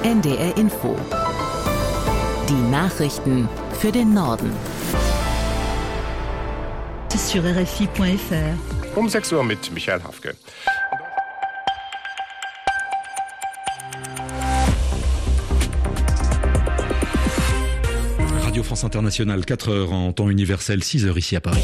NDR Info. Die Nachrichten für den Norden. Sur RFI.fr. Um 6 Uhr mit Michael Hafke. Radio France Internationale, 4h en temps universel, 6h ici à Paris.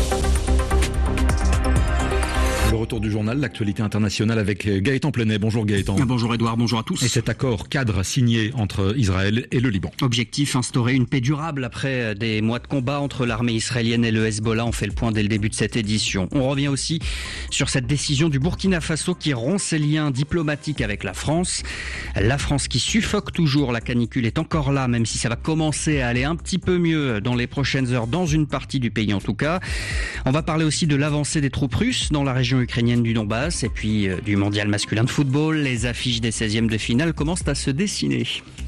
Le retour du journal, l'actualité internationale avec Gaëtan Plenet. Bonjour Gaëtan. Bonjour Edouard, bonjour à tous. Et cet accord cadre signé entre Israël et le Liban. Objectif, instaurer une paix durable après des mois de combat entre l'armée israélienne et le Hezbollah. On fait le point dès le début de cette édition. On revient aussi sur cette décision du Burkina Faso qui rompt ses liens diplomatiques avec la France. La France qui suffoque toujours, la canicule est encore là, même si ça va commencer à aller un petit peu mieux dans les prochaines heures, dans une partie du pays en tout cas. On va parler aussi de l'avancée des troupes russes dans la région ukrainienne du Donbass et puis du mondial masculin de football. Les affiches des 16e de finale commencent à se dessiner.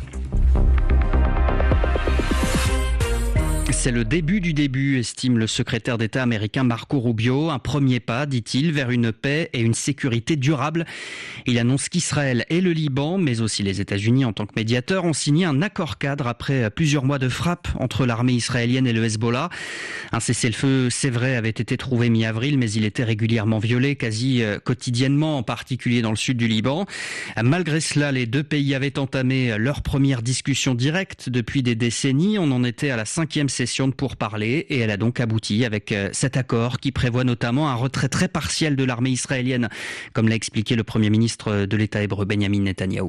C'est le début du début, estime le secrétaire d'État américain Marco Rubio. Un premier pas, dit-il, vers une paix et une sécurité durable. Il annonce qu'Israël et le Liban, mais aussi les États-Unis en tant que médiateurs, ont signé un accord cadre après plusieurs mois de frappe entre l'armée israélienne et le Hezbollah. Un cessez-le-feu, c'est vrai, avait été trouvé mi-avril, mais il était régulièrement violé, quasi quotidiennement, en particulier dans le sud du Liban. Malgré cela, les deux pays avaient entamé leur première discussion directe depuis des décennies. On en était à la 5e session de pourparlers et elle a donc abouti avec cet accord qui prévoit notamment un retrait très partiel de l'armée israélienne, comme l'a expliqué le Premier ministre de l'État hébreu Benjamin Netanyahou.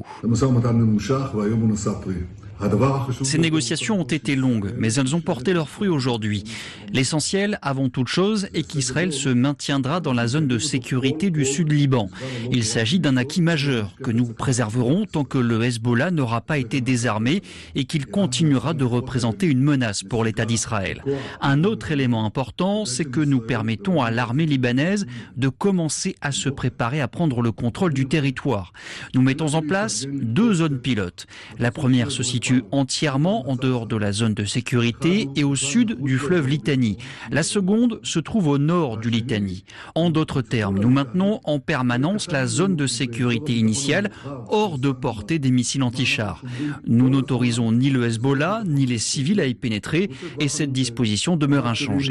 Ces négociations ont été longues, mais elles ont porté leurs fruits aujourd'hui. L'essentiel, avant toute chose, est qu'Israël se maintiendra dans la zone de sécurité du Sud-Liban. Il s'agit d'un acquis majeur que nous préserverons tant que le Hezbollah n'aura pas été désarmé et qu'il continuera de représenter une menace pour l'État d'Israël. Un autre élément important, c'est que nous permettons à l'armée libanaise de commencer à se préparer à prendre le contrôle du territoire. Nous mettons en place 2 zones pilotes. La première se situe entièrement en dehors de la zone de sécurité et au sud du fleuve Litani. La seconde se trouve au nord du Litani. En d'autres termes, nous maintenons en permanence la zone de sécurité initiale hors de portée des missiles anti-chars. Nous n'autorisons ni le Hezbollah ni les civils à y pénétrer et cette disposition demeure inchangée.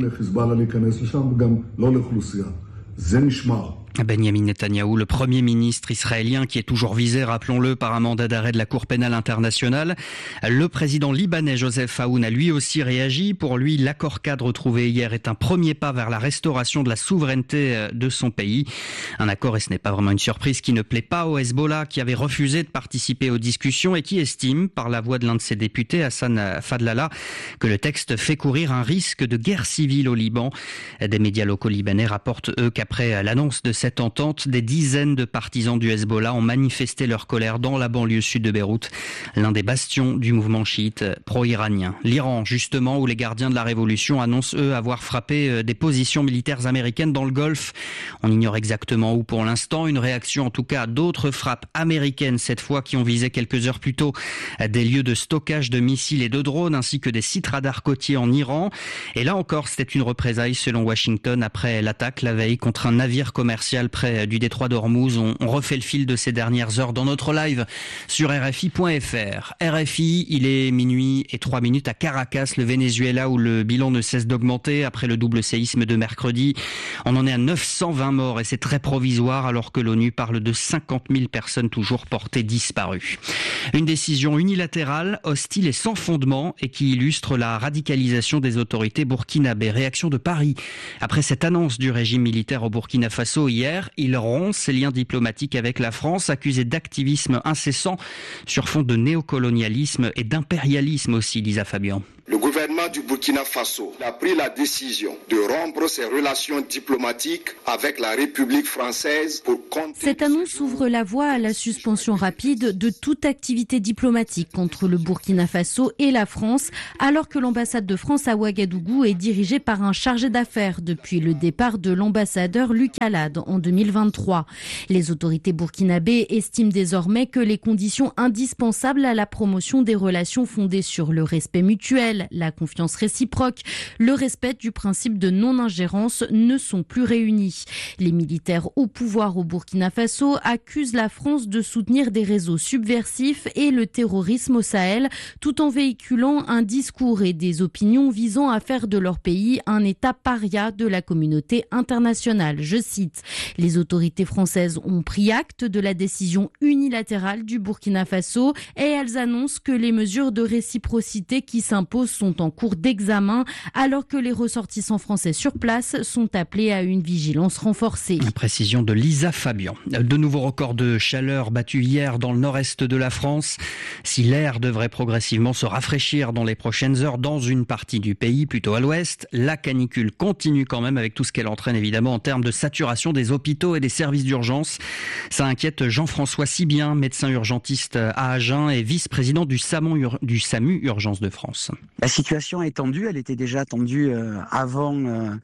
Benjamin Netanyahou, le Premier ministre israélien qui est toujours visé, rappelons-le, par un mandat d'arrêt de la Cour pénale internationale. Le président libanais Joseph Aoun a lui aussi réagi. Pour lui, l'accord cadre trouvé hier est un premier pas vers la restauration de la souveraineté de son pays. Un accord, et ce n'est pas vraiment une surprise, qui ne plaît pas au Hezbollah, qui avait refusé de participer aux discussions et qui estime, par la voix de l'un de ses députés, Hassan Fadlallah, que le texte fait courir un risque de guerre civile au Liban. Des médias locaux libanais rapportent, eux, qu'après l'annonce de cette entente, des dizaines de partisans du Hezbollah ont manifesté leur colère dans la banlieue sud de Beyrouth, l'un des bastions du mouvement chiite pro-iranien. L'Iran, justement, où les gardiens de la révolution annoncent, eux, avoir frappé des positions militaires américaines dans le Golfe. On ignore exactement où pour l'instant. Une réaction, en tout cas, à d'autres frappes américaines, cette fois, qui ont visé quelques heures plus tôt des lieux de stockage de missiles et de drones, ainsi que des sites radars côtiers en Iran. Et là encore, c'était une représaille, selon Washington, après l'attaque la veille contre un navire commercial près du détroit d'Ormuz. On refait le fil de ces dernières heures dans notre live sur RFI.fr. RFI, il est minuit et 3 minutes à Caracas, le Venezuela, où le bilan ne cesse d'augmenter après le double séisme de mercredi. On en est à 920 morts et c'est très provisoire alors que l'ONU parle de 50 000 personnes toujours portées disparues. Une décision unilatérale, hostile et sans fondement et qui illustre la radicalisation des autorités burkinabées. Réaction de Paris après cette annonce du régime militaire au Burkina Faso hier. Il rompt ses liens diplomatiques avec la France, accusé d'activisme incessant sur fond de néocolonialisme et d'impérialisme aussi, Lisa Fabian. Le gouvernement du Burkina Faso a pris la décision de rompre ses relations diplomatiques avec la République française pour continuer. Cette annonce ouvre la voie à la suspension rapide de toute activité diplomatique contre le Burkina Faso et la France, alors que l'ambassade de France à Ouagadougou est dirigée par un chargé d'affaires depuis le départ de l'ambassadeur Luc Alade en 2023. Les autorités burkinabées estiment désormais que les conditions indispensables à la promotion des relations fondées sur le respect mutuel, Sahel. La confiance réciproque, le respect du principe de non-ingérence ne sont plus réunis. Les militaires au pouvoir au Burkina Faso accusent la France de soutenir des réseaux subversifs et le terrorisme au Sahel, tout en véhiculant un discours et des opinions visant à faire de leur pays un État paria de la communauté internationale. Je cite, « Les autorités françaises ont pris acte de la décision unilatérale du Burkina Faso et elles annoncent que les mesures de réciprocité qui s'imposent sont en cours d'examen alors que les ressortissants français sur place sont appelés à une vigilance renforcée. » Précision de Lisa Fabian. De nouveaux records de chaleur battus hier dans le nord-est de la France. Si l'air devrait progressivement se rafraîchir dans les prochaines heures dans une partie du pays, plutôt à l'ouest, la canicule continue quand même avec tout ce qu'elle entraîne évidemment en termes de saturation des hôpitaux et des services d'urgence. Ça inquiète Jean-François Sibien, médecin urgentiste à Agen et vice-président du SAMU Urgence de France. La situation est tendue, elle était déjà tendue avant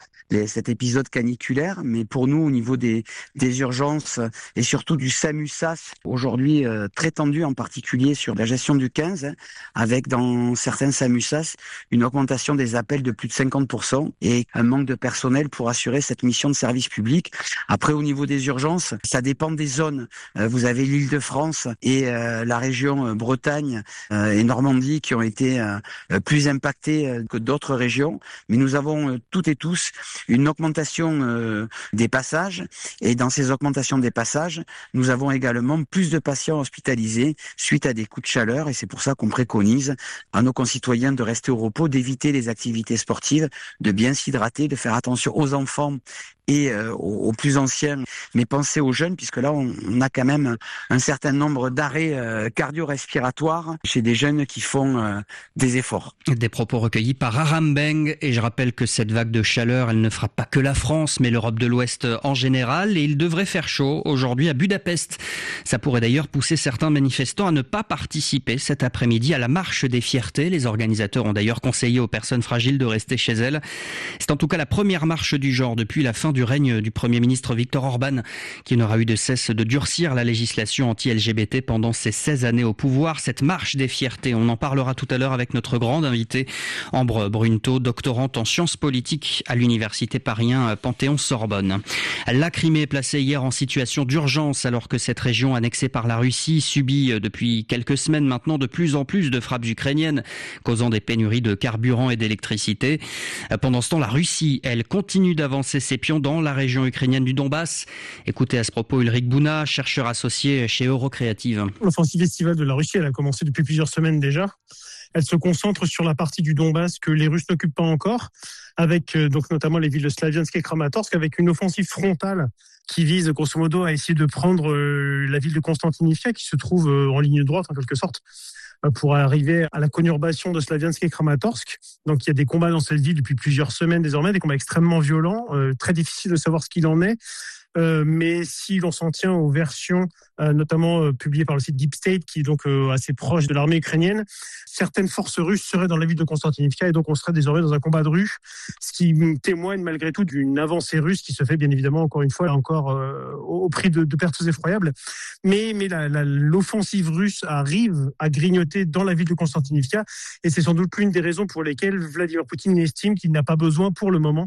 cet épisode caniculaire, mais pour nous au niveau des urgences et surtout du SAMU-SAS, aujourd'hui très tendu en particulier sur la gestion du 15, avec dans certains SAMU-SAS une augmentation des appels de plus de 50% et un manque de personnel pour assurer cette mission de service public. Après au niveau des urgences, ça dépend des zones. Vous avez l'Île-de-France et la région Bretagne et Normandie qui ont été plus impactés que d'autres régions, mais nous avons toutes et tous une augmentation des passages et dans ces augmentations des passages, nous avons également plus de patients hospitalisés suite à des coups de chaleur et c'est pour ça qu'on préconise à nos concitoyens de rester au repos, d'éviter les activités sportives, de bien s'hydrater, de faire attention aux enfants et aux plus anciens, mais pensez aux jeunes, puisque là, on a quand même un certain nombre d'arrêts cardio-respiratoires chez des jeunes qui font des efforts. Des propos recueillis par Aram Beng, et je rappelle que cette vague de chaleur, elle ne frappe pas que la France, mais l'Europe de l'Ouest en général, et il devrait faire chaud aujourd'hui à Budapest. Ça pourrait d'ailleurs pousser certains manifestants à ne pas participer cet après-midi à la marche des fiertés. Les organisateurs ont d'ailleurs conseillé aux personnes fragiles de rester chez elles. C'est en tout cas la première marche du genre depuis la fin du règne du Premier ministre Viktor Orban, qui n'aura eu de cesse de durcir la législation anti-LGBT pendant ses 16 années au pouvoir. Cette marche des fiertés, on en parlera tout à l'heure avec notre grande invitée, Ambre Brunto, doctorante en sciences politiques à l'université Paris 1 Panthéon-Sorbonne. La Crimée est placée hier en situation d'urgence alors que cette région annexée par la Russie subit depuis quelques semaines maintenant de plus en plus de frappes ukrainiennes, causant des pénuries de carburant et d'électricité. Pendant ce temps, la Russie, elle, continue d'avancer ses pions dans la région ukrainienne du Donbass. Écoutez à ce propos Ulrich Bouna, chercheur associé chez Eurocreative. L'offensive estivale de la Russie, elle a commencé depuis plusieurs semaines déjà. Elle se concentre sur la partie du Donbass que les Russes n'occupent pas encore, avec donc notamment les villes de Slaviansk et Kramatorsk, avec une offensive frontale qui vise grosso modo à essayer de prendre la ville de Constantinivka, qui se trouve en ligne droite en quelque sorte, pour arriver à la conurbation de Slaviansk et Kramatorsk. Donc il y a des combats dans cette ville depuis plusieurs semaines désormais, des combats extrêmement violents, très difficile de savoir ce qu'il en est. Mais si l'on s'en tient aux versions notamment publiées par le site Deep State, qui est donc assez proche de l'armée ukrainienne, certaines forces russes seraient dans la ville de Constantinivka et donc on serait désormais dans un combat de rue, ce qui témoigne malgré tout d'une avancée russe qui se fait bien évidemment encore une fois au prix de pertes effroyables. Mais l'offensive russe arrive à grignoter dans la ville de Constantinivka et c'est sans doute l'une des raisons pour lesquelles Vladimir Poutine estime qu'il n'a pas besoin pour le moment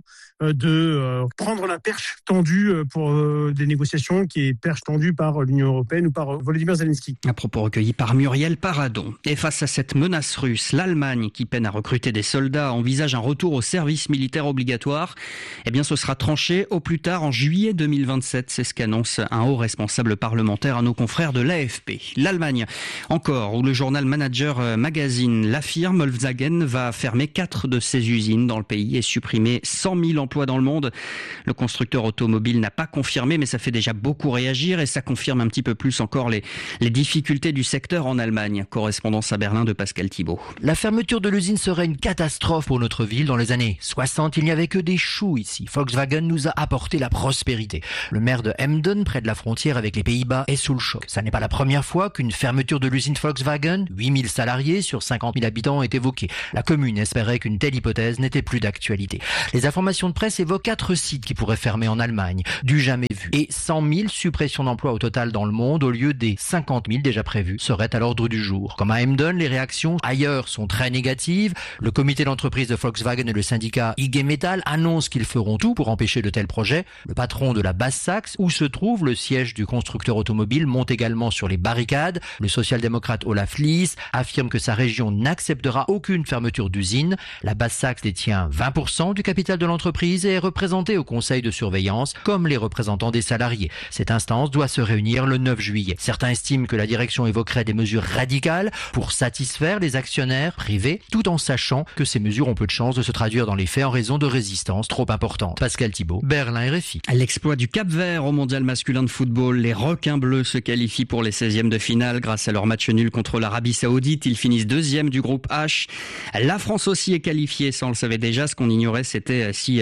de prendre la perche tendue pour des négociations qui est perche tendue par l'Union européenne ou par Volodymyr Zelensky. À propos recueilli par Muriel Paradon. Et face à cette menace russe, l'Allemagne, qui peine à recruter des soldats, envisage un retour au service militaire obligatoire. Eh bien, ce sera tranché au plus tard en juillet 2027. C'est ce qu'annonce un haut responsable parlementaire à nos confrères de l'AFP. L'Allemagne, encore, où le journal Manager Magazine l'affirme, Volkswagen va fermer 4 de ses usines dans le pays et supprimer 100 000 emplois dans le monde. Le constructeur automobile n'a pas confirmé, mais ça fait déjà beaucoup réagir et ça confirme un petit peu plus encore les difficultés du secteur en Allemagne. Correspondance à Berlin de Pascal Thibault. La fermeture de l'usine serait une catastrophe pour notre ville. Dans les années 60, il n'y avait que des choux ici. Volkswagen nous a apporté la prospérité. Le maire de Emden, près de la frontière avec les Pays-Bas, est sous le choc. Ça n'est pas la première fois qu'une fermeture de l'usine Volkswagen, 8000 salariés sur 50 000 habitants, est évoquée. La commune espérait qu'une telle hypothèse n'était plus d'actualité. Les informations de presse évoquent 4 sites qui pourraient fermer en Allemagne. Düsseldorf, jamais vu. Et 100 000 suppressions d'emplois au total dans le monde, au lieu des 50 000 déjà prévues, seraient à l'ordre du jour. Comme à Emden, les réactions ailleurs sont très négatives. Le comité d'entreprise de Volkswagen et le syndicat IG Metall annoncent qu'ils feront tout pour empêcher de tels projets. Le patron de la Basse-Saxe, où se trouve le siège du constructeur automobile, monte également sur les barricades. Le social-démocrate Olaf Lies affirme que sa région n'acceptera aucune fermeture d'usine. La Basse-Saxe détient 20% du capital de l'entreprise et est représentée au conseil de surveillance comme les représentants des salariés. Cette instance doit se réunir le 9 juillet. Certains estiment que la direction évoquerait des mesures radicales pour satisfaire les actionnaires privés, tout en sachant que ces mesures ont peu de chances de se traduire dans les faits en raison de résistances trop importantes. Pascal Thibault, Berlin RFI. L'exploit du Cap-Vert au mondial masculin de football. Les requins bleus se qualifient pour les 16e de finale grâce à leur match nul contre l'Arabie Saoudite. Ils finissent 2e du groupe H. La France aussi est qualifiée, ça on le savait déjà. Ce qu'on ignorait, c'était si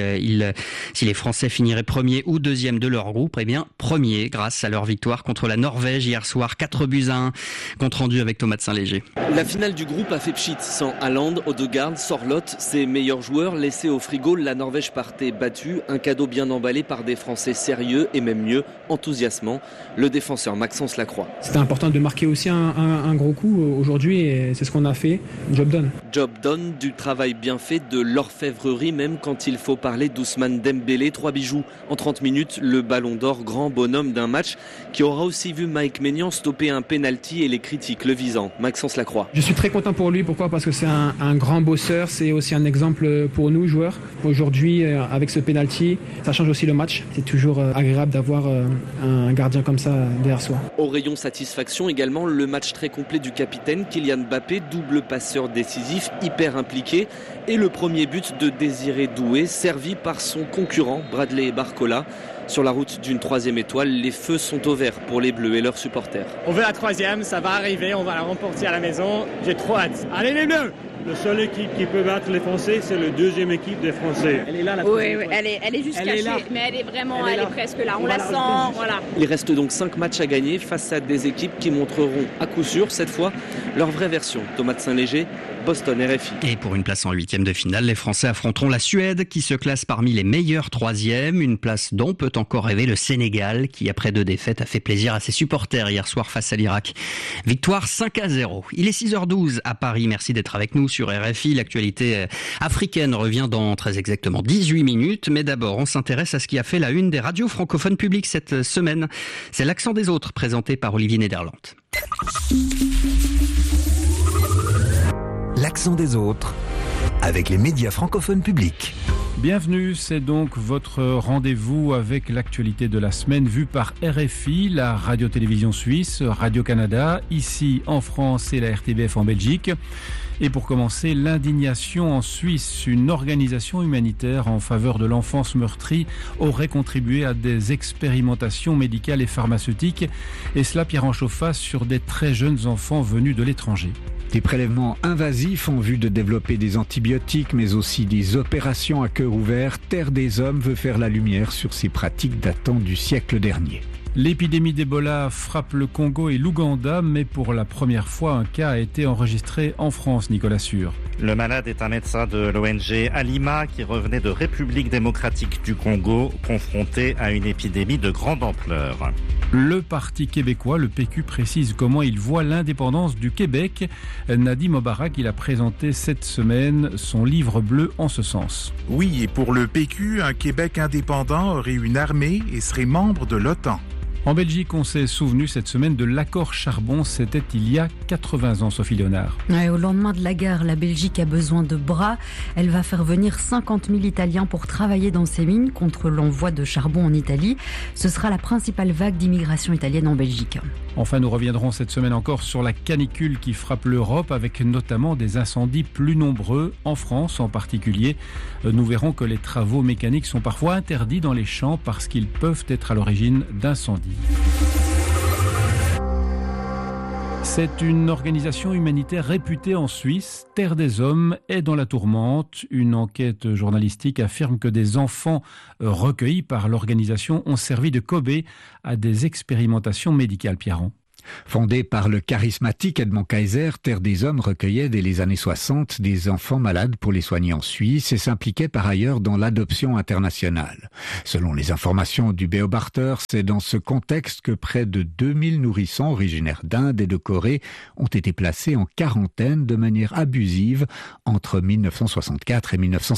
les Français finiraient premier ou deuxième de leur groupe. Eh bien, premier grâce à leur victoire contre la Norvège hier soir, 4-1. Compte rendu avec Thomas de Saint-Léger. La finale du groupe a fait pchit sans Haaland, Odegaard, Sorloth, ses meilleurs joueurs laissés au frigo. La Norvège partait battue, un cadeau bien emballé par des Français sérieux et même mieux, enthousiasmants. Le défenseur Maxence Lacroix. C'était important de marquer aussi un gros coup aujourd'hui et c'est ce qu'on a fait. Job done. Job done, du travail bien fait, de l'orfèvrerie même quand il faut parler d'Ousmane Dembélé. 3 bijoux en 30 minutes, le ballon d'or, grand bonhomme d'un match qui aura aussi vu Mike Maignan stopper un penalty et les critiques le visant. Maxence Lacroix. Je suis très content pour lui, pourquoi ? Parce que c'est un grand bosseur, c'est aussi un exemple pour nous joueurs. Aujourd'hui, avec ce penalty, ça change aussi le match. C'est toujours agréable d'avoir un gardien comme ça derrière soi. Au rayon satisfaction également, le match très complet du capitaine Kylian Mbappé, double passeur décisif, hyper impliqué, et le premier but de Désiré Doué, servi par son concurrent Bradley Barcola. Sur la route d'une 3e étoile, les feux sont au vert pour les Bleus et leurs supporters. On veut la 3e, ça va arriver, on va la remporter à la maison. J'ai trop hâte. Allez les Bleus! La seule équipe qui peut battre les Français, c'est la deuxième équipe des Français. Elle est là, la troisième étoile. Elle est juste cachée, mais elle est vraiment, elle est presque là. On la sent, voilà. Il reste donc 5 matchs à gagner face à des équipes qui montreront à coup sûr, cette fois, leur vraie version. Thomas de Saint-Léger, Boston RFI. Et pour une place en 8e de finale, les Français affronteront la Suède qui se classe parmi les meilleurs 3e. Une place dont peut encore rêver le Sénégal qui, après 2 défaites, a fait plaisir à ses supporters hier soir face à l'Irak. Victoire 5-0. Il est 6h12 à Paris. Merci d'être avec nous sur RFI. L'actualité africaine revient dans très exactement 18 minutes. Mais d'abord, on s'intéresse à ce qui a fait la une des radios francophones publiques cette semaine. C'est l'accent des autres présenté par Olivier Nederland. L'accent des autres, avec les médias francophones publics. Bienvenue, c'est donc votre rendez-vous avec l'actualité de la semaine vue par RFI, la radio-télévision suisse, Radio-Canada, ici en France et la RTBF en Belgique. Et pour commencer, l'indignation en Suisse. Une organisation humanitaire en faveur de l'enfance meurtrie aurait contribué à des expérimentations médicales et pharmaceutiques. Et cela, Pierre Chaufface, sur des très jeunes enfants venus de l'étranger. Des prélèvements invasifs en vue de développer des antibiotiques, mais aussi des opérations à cœur ouvert. Terre des Hommes veut faire la lumière sur ces pratiques datant du siècle dernier. L'épidémie d'Ebola frappe le Congo et l'Ouganda, mais pour la première fois, un cas a été enregistré en France, Nicolas Sûr. Le malade est un médecin de l'ONG Alima qui revenait de République démocratique du Congo, confronté à une épidémie de grande ampleur. Le Parti québécois, le PQ, précise comment il voit l'indépendance du Québec. Nadim Obarak, il a présenté cette semaine son livre bleu en ce sens. Oui, et pour le PQ, un Québec indépendant aurait une armée et serait membre de l'OTAN. En Belgique, on s'est souvenu cette semaine de l'accord charbon. C'était il y a 80 ans, Sophie Léonard. Au lendemain de la guerre, la Belgique a besoin de bras. Elle va faire venir 50 000 Italiens pour travailler dans ses mines contre l'envoi de charbon en Italie. Ce sera la principale vague d'immigration italienne en Belgique. Enfin, nous reviendrons cette semaine encore sur la canicule qui frappe l'Europe, avec notamment des incendies plus nombreux, en France en particulier. Nous verrons que les travaux mécaniques sont parfois interdits dans les champs parce qu'ils peuvent être à l'origine d'incendies. C'est une organisation humanitaire réputée en Suisse. Terre des Hommes est dans la tourmente. Une enquête journalistique affirme que des enfants recueillis par l'organisation ont servi de cobaye à des expérimentations médicales. Pierron. Fondé par le charismatique Edmond Kaiser, Terre des Hommes recueillait dès les années 60 des enfants malades pour les soigner en Suisse et s'impliquait par ailleurs dans l'adoption internationale. Selon les informations du Beobachter, c'est dans ce contexte que près de 2000 nourrissons originaires d'Inde et de Corée ont été placés en quarantaine de manière abusive entre 1964 et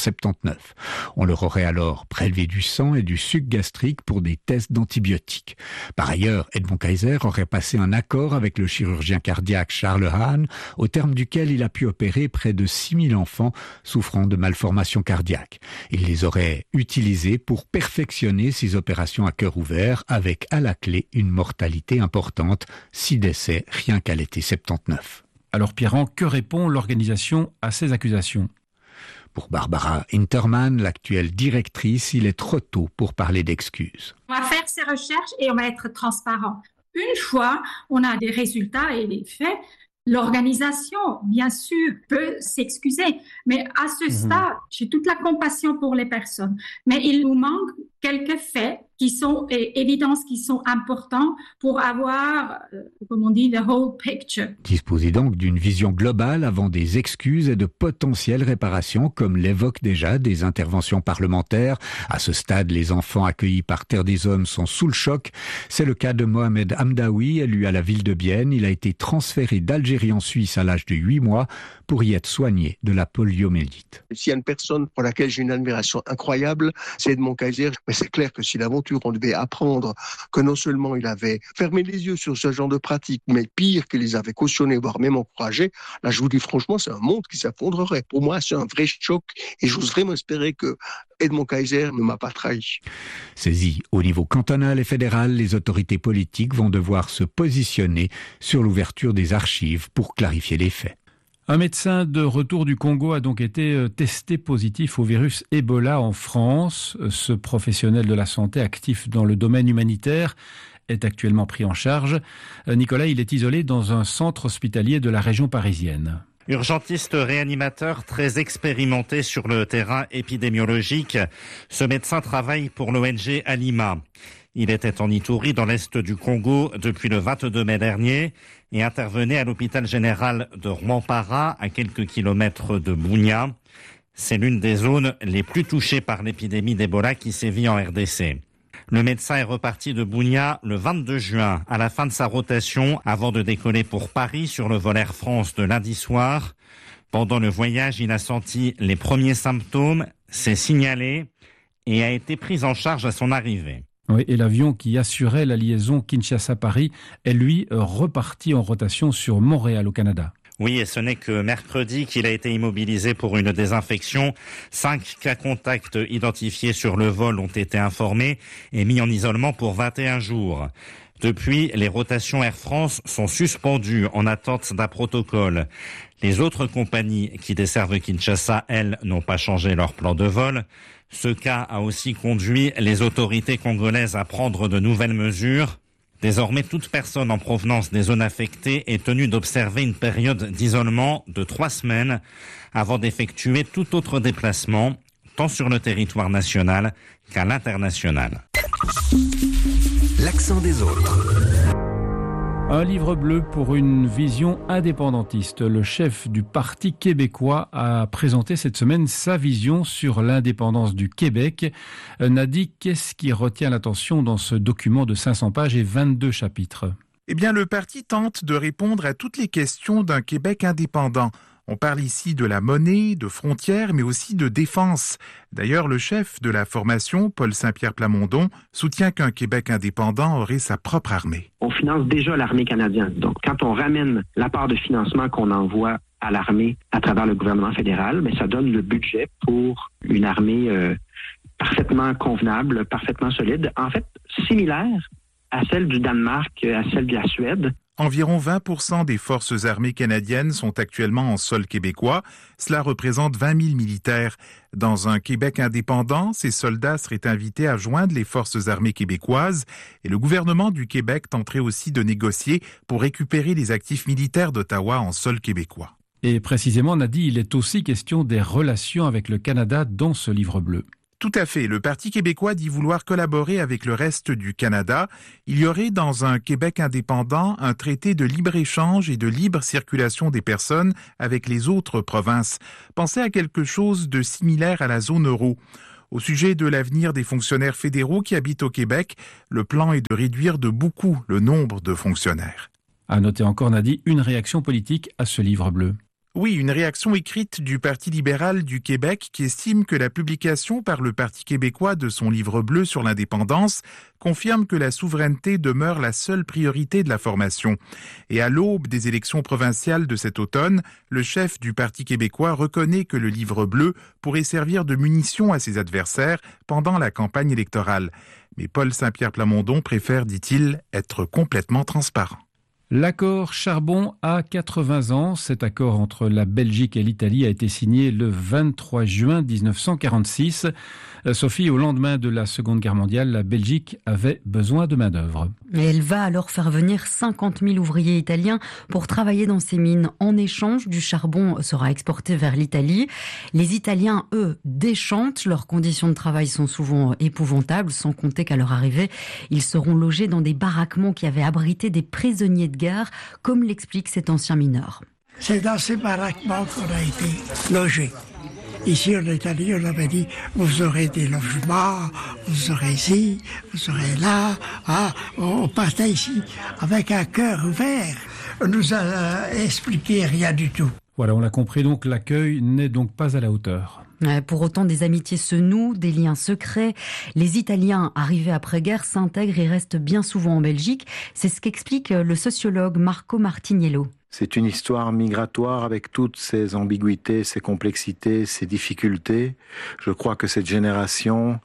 1979. On leur aurait alors prélevé du sang et du suc gastrique pour des tests d'antibiotiques. Par ailleurs, Edmond Kaiser aurait passé un accord avec le chirurgien cardiaque Charles Hahn, au terme duquel il a pu opérer près de 6000 enfants souffrant de malformations cardiaques. Il les aurait utilisés pour perfectionner ces opérations à cœur ouvert, avec à la clé une mortalité importante, 6 décès rien qu'à l'été 79. Alors Pierran, que répond l'organisation à ces accusations ? Pour Barbara Interman, l'actuelle directrice, il est trop tôt pour parler d'excuses. On va faire ces recherches et on va être transparent. Une fois on a des résultats et des faits, l'organisation, bien sûr, peut s'excuser. Mais à ce stade, j'ai toute la compassion pour les personnes. Mais il nous manque quelques faits qui sont évidences qui sont importants pour avoir, comme on dit, the whole picture. Disposez donc d'une vision globale avant des excuses et de potentielles réparations, comme l'évoquent déjà des interventions parlementaires. À ce stade, les enfants accueillis par Terre des Hommes sont sous le choc. C'est le cas de Mohamed Hamdaoui, élu à la ville de Bienne. Il a été transféré d'Algérie en Suisse à l'âge de 8 mois pour y être soigné de la poliomyélite. S'il y a une personne pour laquelle j'ai une admiration incroyable, c'est Edmond Kaiser. Mais c'est clair que si l'aventure, on devait apprendre que non seulement il avait fermé les yeux sur ce genre de pratique, mais pire, qu'il les avait cautionnés, voire même encouragés, là je vous dis franchement, c'est un monde qui s'effondrerait. Pour moi, c'est un vrai choc et j'ose vraiment espérer que Edmond Kaiser ne m'a pas trahi. Saisi au niveau cantonal et fédéral, les autorités politiques vont devoir se positionner sur l'ouverture des archives pour clarifier les faits. Un médecin de retour du Congo a donc été testé positif au virus Ebola en France. Ce professionnel de la santé actif dans le domaine humanitaire est actuellement pris en charge. Nicolas, il est isolé dans un centre hospitalier de la région parisienne. Urgentiste réanimateur très expérimenté sur le terrain épidémiologique, ce médecin travaille pour l'ONG Alima. Il était en Ituri, dans l'est du Congo, depuis le 22 mai dernier et intervenait à l'hôpital général de Rwampara, à quelques kilomètres de Bunia. C'est l'une des zones les plus touchées par l'épidémie d'Ebola qui sévit en RDC. Le médecin est reparti de Bunia le 22 juin, à la fin de sa rotation, avant de décoller pour Paris sur le vol Air France de lundi soir. Pendant le voyage, il a senti les premiers symptômes, s'est signalé et a été pris en charge à son arrivée. Oui, et l'avion qui assurait la liaison Kinshasa-Paris est lui reparti en rotation sur Montréal au Canada. Oui, et ce n'est que mercredi qu'il a été immobilisé pour une désinfection. 5 cas contacts identifiés sur le vol ont été informés et mis en isolement pour 21 jours. Depuis, les rotations Air France sont suspendues en attente d'un protocole. Les autres compagnies qui desservent Kinshasa, elles, n'ont pas changé leur plan de vol. Ce cas a aussi conduit les autorités congolaises à prendre de nouvelles mesures. Désormais, toute personne en provenance des zones affectées est tenue d'observer une période d'isolement de 3 semaines avant d'effectuer tout autre déplacement, tant sur le territoire national qu'à l'international. L'accent des autres. Un livre bleu pour une vision indépendantiste. Le chef du Parti québécois a présenté cette semaine sa vision sur l'indépendance du Québec. Nadi, qu'est-ce qui retient l'attention dans ce document de 500 pages et 22 chapitres ? Eh bien, le parti tente de répondre à toutes les questions d'un Québec indépendant. On parle ici de la monnaie, de frontières, mais aussi de défense. D'ailleurs, le chef de la formation, Paul Saint-Pierre Plamondon, soutient qu'un Québec indépendant aurait sa propre armée. On finance déjà l'armée canadienne. Donc, quand on ramène la part de financement qu'on envoie à l'armée à travers le gouvernement fédéral, mais ça donne le budget pour une armée parfaitement convenable, parfaitement solide. En fait, similaire à celle du Danemark, à celle de la Suède. Environ 20% des forces armées canadiennes sont actuellement en sol québécois. Cela représente 20 000 militaires. Dans un Québec indépendant, ces soldats seraient invités à joindre les forces armées québécoises et le gouvernement du Québec tenterait aussi de négocier pour récupérer les actifs militaires d'Ottawa en sol québécois. Et précisément, Nadi, il est aussi question des relations avec le Canada dans ce livre bleu. Tout à fait. Le Parti québécois dit vouloir collaborer avec le reste du Canada. Il y aurait dans un Québec indépendant un traité de libre-échange et de libre circulation des personnes avec les autres provinces. Pensez à quelque chose de similaire à la zone euro. Au sujet de l'avenir des fonctionnaires fédéraux qui habitent au Québec, le plan est de réduire de beaucoup le nombre de fonctionnaires. À noter encore, Nadi, une réaction politique à ce livre bleu. Oui, une réaction écrite du Parti libéral du Québec qui estime que la publication par le Parti québécois de son livre bleu sur l'indépendance confirme que la souveraineté demeure la seule priorité de la formation. Et à l'aube des élections provinciales de cet automne, le chef du Parti québécois reconnaît que le livre bleu pourrait servir de munition à ses adversaires pendant la campagne électorale. Mais Paul Saint-Pierre Plamondon préfère, dit-il, être complètement transparent. L'accord charbon a 80 ans. Cet accord entre la Belgique et l'Italie a été signé le 23 juin 1946. Sophie, au lendemain de la Seconde Guerre mondiale, la Belgique avait besoin de main-d'œuvre. Et elle va alors faire venir 50 000 ouvriers italiens pour travailler dans ces mines. En échange, du charbon sera exporté vers l'Italie. Les Italiens, eux, déchantent. Leurs conditions de travail sont souvent épouvantables, sans compter qu'à leur arrivée, ils seront logés dans des baraquements qui avaient abrité des prisonniers de guerre, comme l'explique cet ancien mineur. C'est dans ces baraquements qu'on a été logés. Ici, en Italie, on avait dit, vous aurez des logements, vous aurez ici, vous aurez là. On partait ici avec un cœur ouvert. On nous a expliqué rien du tout. Voilà, on l'a compris, donc l'accueil n'est donc pas à la hauteur. Pour autant, des amitiés se nouent, des liens secrets. Les Italiens arrivés après-guerre s'intègrent et restent bien souvent en Belgique. C'est ce qu'explique le sociologue Marco Martiniello. C'est une histoire migratoire avec toutes ses ambiguïtés, ses complexités, ses difficultés. Je crois que cette génération,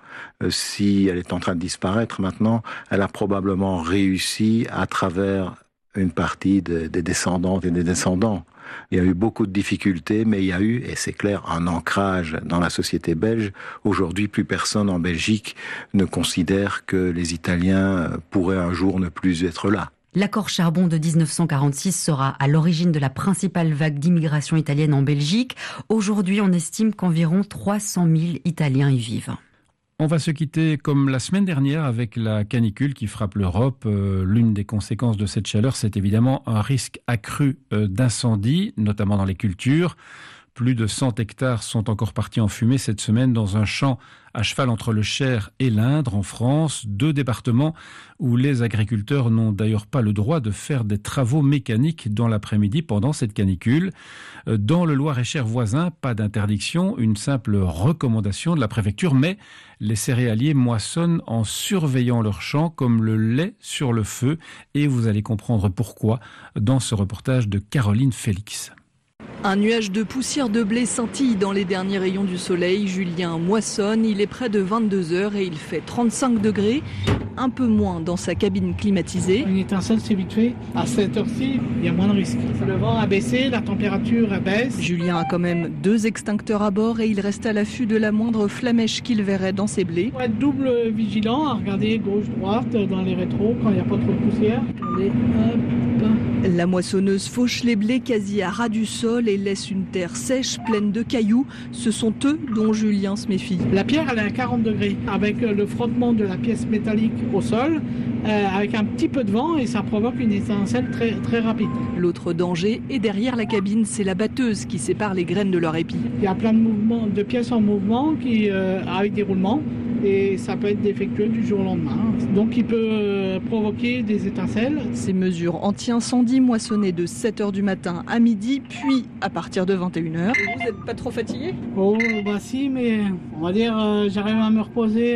si elle est en train de disparaître maintenant, elle a probablement réussi à travers une partie des descendantes et des descendants. Il y a eu beaucoup de difficultés, mais il y a eu, et c'est clair, un ancrage dans la société belge. Aujourd'hui, plus personne en Belgique ne considère que les Italiens pourraient un jour ne plus être là. L'accord charbon de 1946 sera à l'origine de la principale vague d'immigration italienne en Belgique. Aujourd'hui, on estime qu'environ 300 000 Italiens y vivent. On va se quitter comme la semaine dernière avec la canicule qui frappe l'Europe. L'une des conséquences de cette chaleur, c'est évidemment un risque accru d'incendie, notamment dans les cultures. Plus de 100 hectares sont encore partis en fumée cette semaine dans un champ à cheval entre le Cher et l'Indre en France, 2 départements où les agriculteurs n'ont d'ailleurs pas le droit de faire des travaux mécaniques dans l'après-midi pendant cette canicule. Dans le Loir-et-Cher voisin, pas d'interdiction, une simple recommandation de la préfecture, mais les céréaliers moissonnent en surveillant leurs champs comme le lait sur le feu, et vous allez comprendre pourquoi dans ce reportage de Caroline Félix. Un nuage de poussière de blé scintille dans les derniers rayons du soleil. Julien moissonne, il est près de 22 heures et il fait 35 degrés, un peu moins dans sa cabine climatisée. Une étincelle, c'est vite fait. À cette heure-ci, il y a moins de risques. Le vent a baissé, la température baisse. Julien a quand même 2 extincteurs à bord et il reste à l'affût de la moindre flamèche qu'il verrait dans ses blés. Il faut être double vigilant, à regarder gauche-droite dans les rétros quand il n'y a pas trop de poussière. Allez, hop. La moissonneuse fauche les blés quasi à ras du sol et laisse une terre sèche, pleine de cailloux. Ce sont eux dont Julien se méfie. La pierre, elle est à 40 degrés, avec le frottement de la pièce métallique au sol, avec un petit peu de vent, et ça provoque une étincelle très, très rapide. L'autre danger est derrière la cabine, c'est la batteuse qui sépare les graines de leur épi. Il y a plein de mouvements, de pièces en mouvement avec des roulements. Et ça peut être défectueux du jour au lendemain. Donc il peut provoquer des étincelles. Ces mesures anti-incendie moissonnées de 7h du matin à midi, puis à partir de 21h. Et vous n'êtes pas trop fatigué ? Oh bah si, mais on va dire j'arrive à me reposer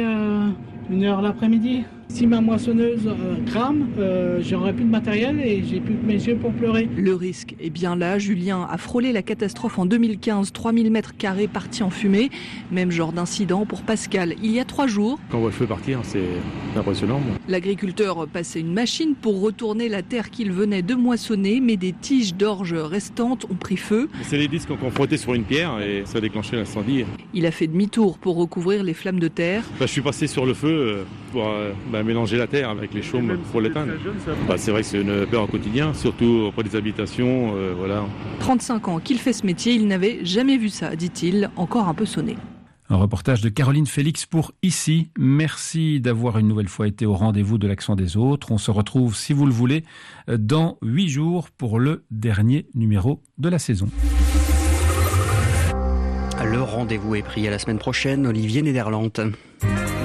1h l'après-midi. Si ma moissonneuse crame, j'aurai plus de matériel et j'ai plus que mes yeux pour pleurer. Le risque est bien là. Julien a frôlé la catastrophe en 2015, 3000 mètres carrés partis en fumée. Même genre d'incident pour Pascal, il y a 3 jours. Quand on voit le feu partir, c'est impressionnant. L'agriculteur passait une machine pour retourner la terre qu'il venait de moissonner, mais des tiges d'orge restantes ont pris feu. C'est les disques qu'on frottait sur une pierre et ça a déclenché l'incendie. Il a fait demi-tour pour recouvrir les flammes de terre. Je suis passé sur le feu pour mélanger la terre avec les chaumes pour l'éteindre. C'est vrai que c'est une peur au quotidien, surtout auprès des habitations. 35 ans qu'il fait ce métier, il n'avait jamais vu ça, dit-il, encore un peu sonné. Un reportage de Caroline Félix pour Ici. Merci d'avoir une nouvelle fois été au rendez-vous de l'accent des autres. On se retrouve, si vous le voulez, dans 8 jours pour le dernier numéro de la saison. Le rendez-vous est pris à la semaine prochaine. Olivier Nederland.